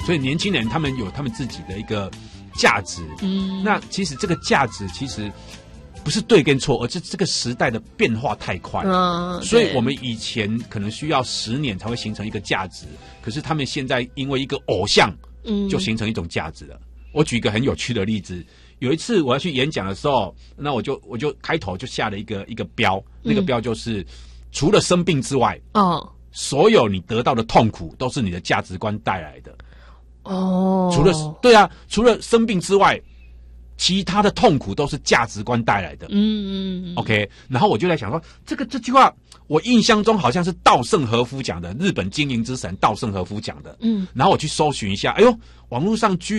所以年轻人他们有他们自己的一个价值。那其实这个价值其实不是对跟错，而是这个时代的变化太快。所以我们以前可能需要10年才会形成一个价值，可是他们现在因为一个偶像，就形成一种价值了。我举一个很有趣的例子，有一次我要去演讲的时候，那我就开头就下了一个标，那个标就是除了生病之外，所有你得到的痛苦都是你的价值观带来的。除了生病之外，其他的痛苦都是价值观带来的。OK， 然后我就在想说，这句话我印象中好像是稻盛和夫讲的，日本经营之神稻盛和夫讲的。然后我去搜寻一下，哎呦，网络上居